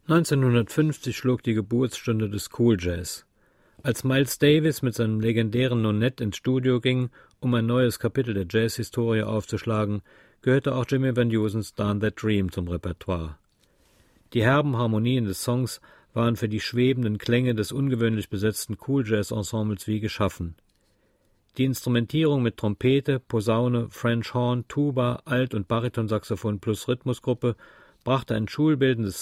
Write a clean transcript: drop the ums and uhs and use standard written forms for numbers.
1950 schlug die Geburtsstunde des Cool Jazz. Als Miles Davis mit seinem legendären Nonet ins Studio ging, um ein neues Kapitel der Jazzhistorie aufzuschlagen, gehörte auch Jimmy Van Heusen's Darn That Dream zum Repertoire. Die herben Harmonien des Songs waren für die schwebenden Klänge des ungewöhnlich besetzten Cool Jazz Ensembles wie geschaffen. Die Instrumentierung mit Trompete, Posaune, French Horn, Tuba, Alt- und Baritonsaxophon plus Rhythmusgruppe brachte ein schulbildendes